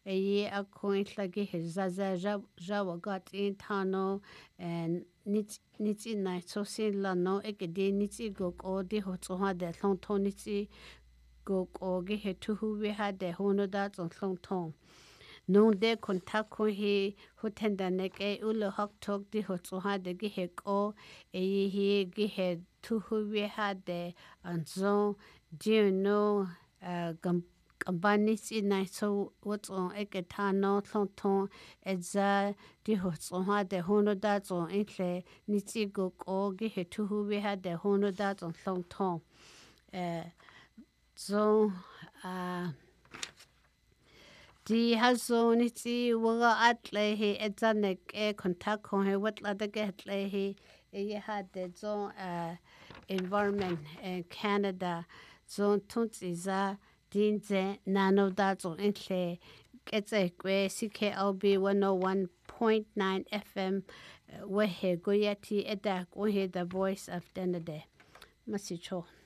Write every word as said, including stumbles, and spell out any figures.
e a coin lagi he zaza jawa got in tano and nit nit in night so sin la no e ke de nit go ko de ho tso ha de long to nit go ko ge he tu hu we ha de hono da tso long to no de contact ko he ho tenda ne ke u le hok tok de ho tso ha de ge he ko e he ge he tu hu we ha de an zo do no gam Kambani si nai so what's on eke tano tonton eza di ho so ha de hono da zo entle ni ti go ko ge he tu hu we ha de hono da zo tonton eh zo a di ha zo ni ti wa atle he eza ne ke contact ko he wat la de ge tle he e ha de zo environment in Canada zo tunt iza Dinze nano dazo entle ketse kwe C K L B one oh one point nine F M wehe goyati edak wehe the voice of Denede. Masicho.